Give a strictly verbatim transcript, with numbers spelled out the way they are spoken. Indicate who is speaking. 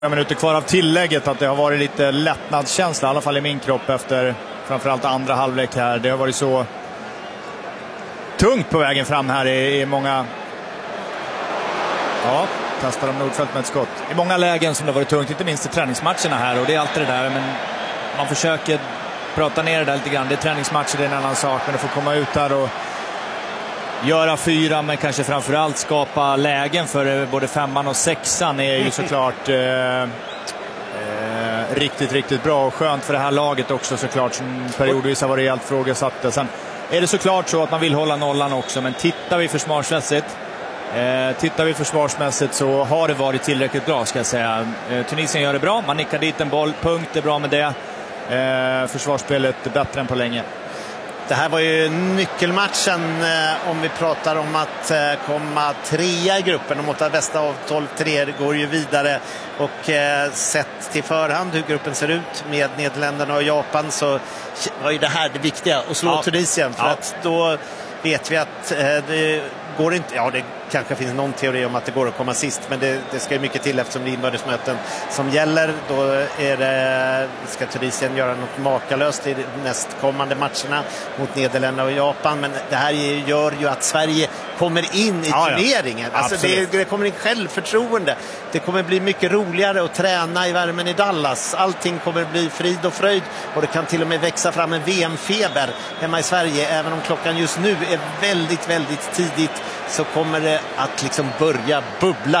Speaker 1: minuter kvar av tillägget att det har varit lite lättnadskänsla, i alla fall i min kropp efter framförallt andra halvlek här. Det har varit så tungt på vägen fram här i, i många... Ja, testar de Nordfeldt med ett skott. I många lägen som det har varit tungt, inte minst i träningsmatcherna här, och det är alltid det där, men man försöker prata ner det där lite grann. Det är träningsmatcher, det är en annan sak, men att få komma ut här och göra fyra, men kanske framförallt skapa lägen för både femman och sexan är ju såklart eh, eh, riktigt, riktigt bra och skönt för det här laget också såklart, som periodvis har varit helt frågasatta. Sen är det såklart så att man vill hålla nollan också, men tittar vi försvarsmässigt eh, tittar vi försvarsmässigt så har det varit tillräckligt bra, ska jag säga. Eh, Tunisien gör det bra, man nickar dit en boll, punkt, är bra med det. Eh, försvarsspelet är bättre än på länge.
Speaker 2: Det här var ju nyckelmatchen eh, om vi pratar om att eh, komma trea i gruppen. De åtta bästa av tolv tre går ju vidare. Och eh, sett till förhand hur gruppen ser ut med Nederländerna och Japan, så var ju det här det viktiga, att slå ja. Tunisien. För ja. att då vet vi att eh, det går inte... Ja, det kanske finns någon teori om att det går att komma sist, men det, det ska ju mycket till eftersom det är inbördesmöten som gäller. Då är det, ska Tunisien göra något makalöst i nästkommande matcherna mot Nederländerna och Japan, men det här gör ju att Sverige kommer in i ja, turneringen. Ja. Alltså det, det kommer in självförtroende. Det kommer bli mycket roligare att träna i värmen i Dallas. Allting kommer bli frid och fröjd, och det kan till och med växa fram en V M-feber hemma i Sverige. Även om klockan just nu är väldigt, väldigt tidigt, så kommer det att liksom börja bubbla